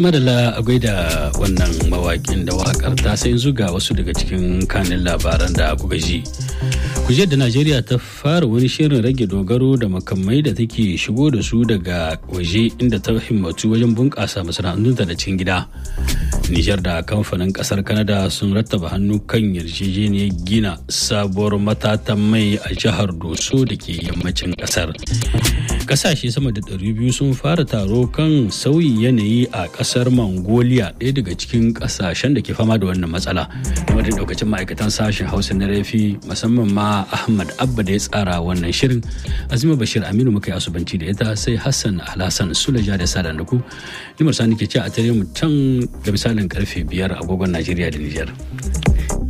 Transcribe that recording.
madalla a da wannan mawakin da wakar ta sai zuga wasu daga cikin kanin labaran da kuka ji. Kuje da Najeriya ta fara wani shirin rage dogaro da makamai da take shigo da su daga waje, inda ta himmatu wajen bunƙasa masana'antunta da cikin gida. Nijar da kamfanin kasar Canada sun rattaba hannu kan yarjejeniyar gina sabuwar matatan mai a jihar Doso da ke yammacin kasar. Kasashe sama da 200 sun fara taro kan sauyin yanayi a kasar Mongolia, ɗaya daga cikin kasashen da ke fama da wannan matsala. Kuma da daukacin ma'aikatan sashen Hausa na Rafi, musamman ma Ahmad Abba da ya tsara wannan shirin. Azima Bashir Aminu muka yi asubanci da ita, sai Hassan Alhassan Sulaja da Sada Naku. Nimar Sani ke ce a tare mu can da misalin karfe 5 agogon Najeriya da Nijar.